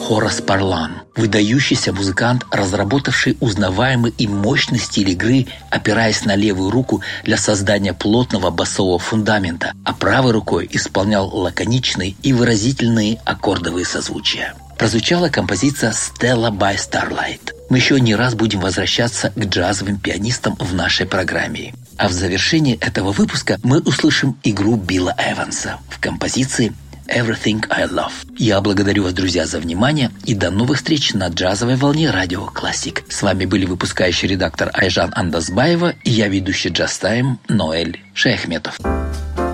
Хорас Парлан, выдающийся музыкант, разработавший узнаваемый и мощный стиль игры, опираясь на левую руку для создания плотного басового фундамента, а правой рукой исполнял лаконичные и выразительные аккордовые созвучия. Прозвучала композиция «Stella by Starlight». Мы еще не раз будем возвращаться к джазовым пианистам в нашей программе. А в завершении этого выпуска мы услышим игру Билла Эванса в композиции «Everything I Love». Я благодарю вас, друзья, за внимание и до новых встреч на джазовой волне Радио Классик. С вами были выпускающий редактор Айжан Андазбаева и я, ведущий Джаз Тайм Ноэль Шаяхметов.